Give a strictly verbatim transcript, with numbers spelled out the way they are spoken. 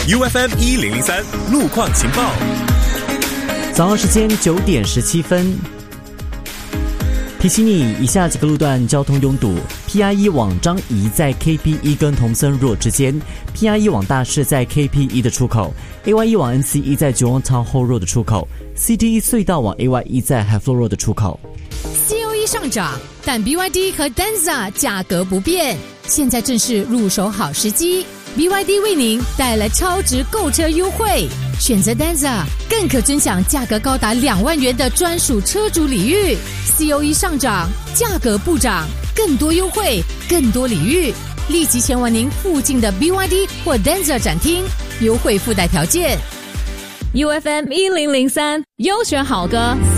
U F M 一零零三路况情报。 早上时间九点十七分，提醒你以下几个路段交通拥堵。P I 一 往张仪在 K P 一 跟同森若之间 ，P I 一 往大市在 K P 一 的出口 ，A Y 一 往 M C 一 在 Jurong Town Hall Road 的出口 ，C D 一 隧道往 A Y 一 在 Havelock Road 的出口。 C O E 上涨，但 B Y D 和 Denza 价格不变，现在正是入手好时机。B Y D 为您带来超值购车优惠，选择 Denza 更可尊享价格高达两万元的专属车主礼遇。C O E 上涨，价格不涨，更多优惠，更多礼遇，立即前往您附近的 B Y D 或 Denza 展厅，优惠附带条件。U F M 一零零三优选好歌。